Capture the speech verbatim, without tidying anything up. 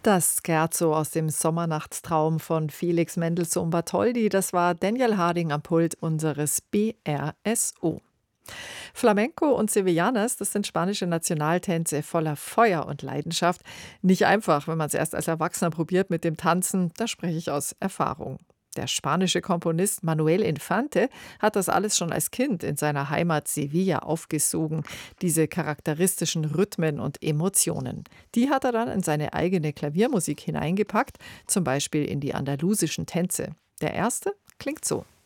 Das Scherzo aus dem Sommernachtstraum von Felix Mendelssohn Bartholdy, das war Daniel Harding am Pult unseres B R S O. Flamenco und Sevillanas, das sind spanische Nationaltänze voller Feuer und Leidenschaft. Nicht einfach, wenn man es erst als Erwachsener probiert mit dem Tanzen, da spreche ich aus Erfahrung. Der spanische Komponist Manuel Infante hat das alles schon als Kind in seiner Heimat Sevilla aufgesogen, diese charakteristischen Rhythmen und Emotionen. Die hat er dann in seine eigene Klaviermusik hineingepackt, zum Beispiel in die andalusischen Tänze. Der erste klingt so.